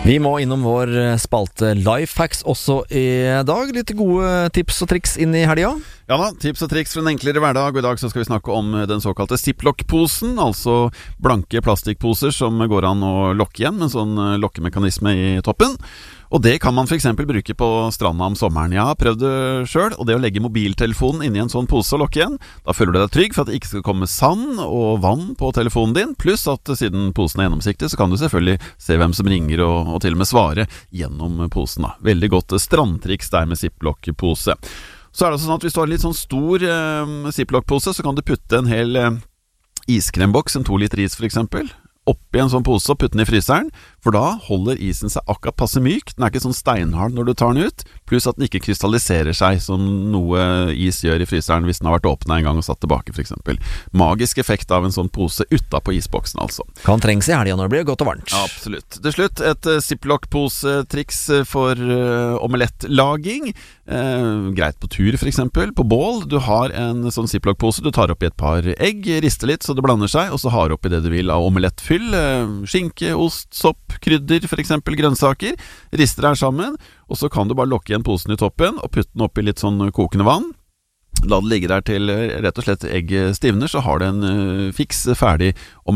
Vi må innom vår spalte Lifehacks også i dag. Litt gode tips og triks inn i helga. Ja da, tips og triks for en enklere hverdag. Og i dag så skal vi snakke om den såkalte Ziploc-posen. Altså blanke plastikkposer som går an å lokke igjen med en sånn lokkemekanisme i toppen. Og det kan man for eksempel bruke på stranda om sommeren. Jeg har prøvd det selv, og det å legge mobiltelefonen inni en sånn pose og lokke igjen, da føler du deg trygg for at det ikke skal komme sand og vann på telefonen din. Pluss at siden posen er gjennomsiktig, så kan du selvfølgelig se hvem som ringer og til og med svare gjennom posen da. Veldig godt strandtriks der med Ziploc-pose. Så er det også sånn at hvis du har en litt sånn stor Ziploc-pose, så kan du putte en hel iskremboks, en 2 liter is for eksempel, oppi en sånn pose og putte den i fryseren, for da holder isen seg akkurat passe myk. Den er ikke sånn steinhard når du tar den ut, pluss at den ikke krystalliserer seg som noe is gjør i fryseren hvis den har vært åpnet en gang og satt tilbake for eksempel. Magisk effekt av en sånn pose utenpå isboksen altså. Kan trengs i helgen når det blir godt og varmt. Ja, absolutt. Til slutt et Ziploc-pose-triks for omelettslaging. Greit på tur for eksempel, på bål. Du har en sånn Ziploc-pose, du tar oppi et par egg, rister litt så det blander seg, og så har oppi det du vil av omelettfyll, skinke, ost, sopp, krydder, for eksempel grønnsaker, rister her sammen, og så kan du bare lokke igjen posen i toppen og putte den oppi litt sånn kokende vann. La det ligge der til rett og slett egg stivner, så har du en fiks ferdig